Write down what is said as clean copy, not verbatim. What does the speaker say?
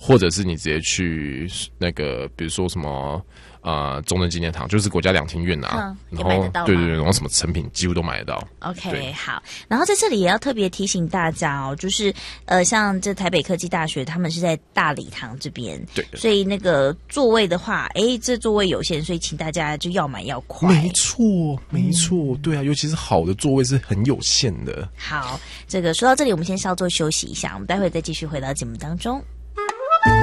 或者是你直接去那个，比如说什么中正纪念堂，就是国家两厅院啊，然后对，然后什么成品几乎都买得到。 OK， 好，然后在这里也要特别提醒大家哦，就是像这台北科技大学，他们是在大礼堂这边， 对， 所以那个座位的话，这座位有限，所以请大家就要买要快。 没错，没错，对啊，尤其是好的座位是很有限的。 好，这个说到这里，我们先稍作休息一下，我们待会再继续回到节目当中。